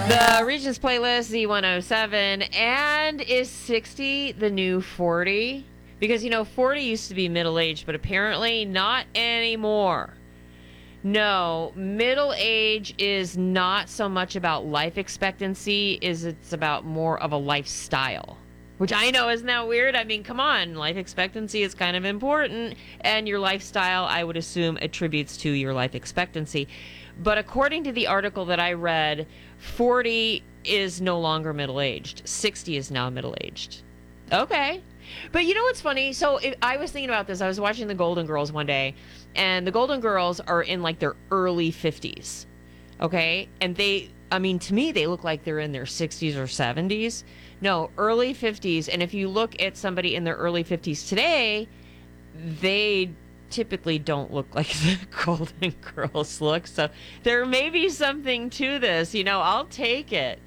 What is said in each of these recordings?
The Regents playlist, Z107, and is 60 the new 40? Because, 40 used to be middle age, but apparently not anymore. No, middle age is not so much about life expectancy, it's about more of a lifestyle. Which I know isn't that weird. I mean, come on, life expectancy is kind of important, and your lifestyle, I would assume, attributes to your life expectancy. But according to the article that I read, 40 is no longer middle-aged. 60 is now middle-aged. Okay. But you know what's funny? So I was thinking about this. I was watching the Golden Girls one day, and the Golden Girls are in like their early 50s. Okay? And to me, they look like they're in their 60s or 70s. No, early 50s. And if you look at somebody in their early 50s today, they typically don't look like the Golden Girls look. So there may be something to this. I'll take it.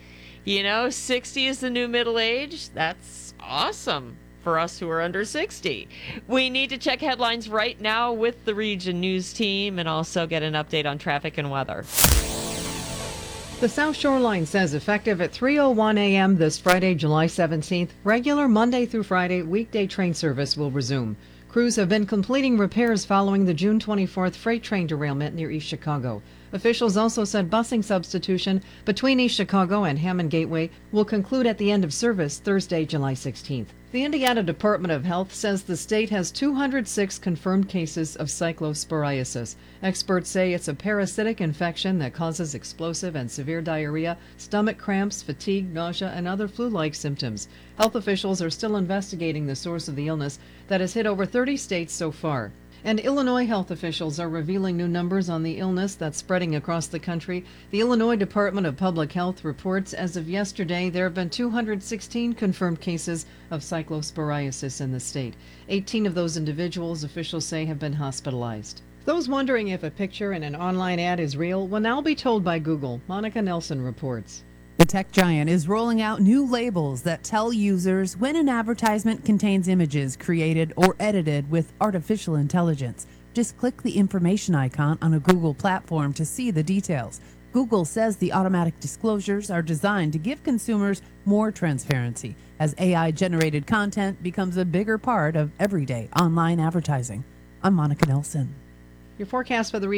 60 is the new middle age. That's awesome for us who are under 60. We need to check headlines right now with the Region News team and also get an update on traffic and weather. The South Shoreline says effective at 3:01 a.m. this Friday, July 17th, regular Monday through Friday weekday train service will resume. Crews have been completing repairs following the June 24th freight train derailment near East Chicago. Officials also said busing substitution between East Chicago and Hammond Gateway will conclude at the end of service Thursday, July 16th. The Indiana Department of Health says the state has 206 confirmed cases of cyclosporiasis. Experts say it's a parasitic infection that causes explosive and severe diarrhea, stomach cramps, fatigue, nausea, and other flu-like symptoms. Health officials are still investigating the source of the illness that has hit over 30 states so far. And Illinois health officials are revealing new numbers on the illness that's spreading across the country. The Illinois Department of Public Health reports as of yesterday there have been 216 confirmed cases of cyclosporiasis in the state. 18 of those individuals, officials say, have been hospitalized. Those wondering if a picture in an online ad is real will now be told by Google. Monica Nelson reports. The tech giant is rolling out new labels that tell users when an advertisement contains images created or edited with artificial intelligence. Just click the information icon on a Google platform to see the details. Google says the automatic disclosures are designed to give consumers more transparency as AI-generated content becomes a bigger part of everyday online advertising. I'm Monica Nelson. Your forecast for the